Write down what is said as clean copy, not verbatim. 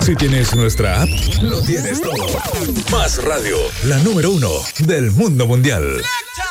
Si tienes nuestra app, lo tienes todo. Más Radio, la número 1 del mundo mundial.